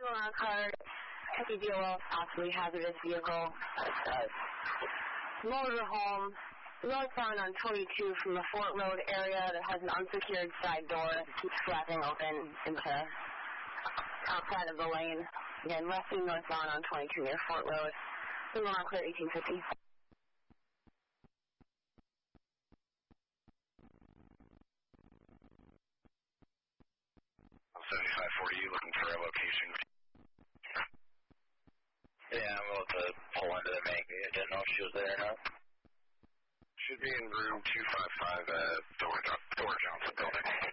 around car, heavy vehicle, possibly hazardous vehicle, motorhome. Road found on 22 from the Fort Road area that has an unsecured side door that keeps flapping open into outside of the lane. Again, westbound northbound on 22 near Fort Road. Single on clear 1850. 7540, you looking for a location? Yeah, I'm about to pull into the main gate. I didn't know if she was there or not. Should be in room 255 at Thor Johnson building.